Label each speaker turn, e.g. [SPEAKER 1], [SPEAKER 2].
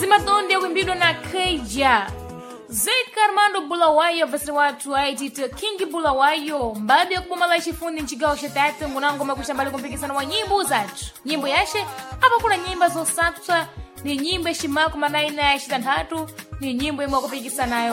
[SPEAKER 1] zimatonde kuimbidwa na Keija Zeka Armando Bulawayo vasiri watu aitita King Bulawayo mbadi ya kupumala chifundi nchigawo chatatu ngunango makushambali kumpikisana wa nyimbo zatu. Nyimbo yashe hapa kuna nyimba zosatsa ni nyimbo shimako manaina ya shitantatu ni nyimbo imwa kupikisanayo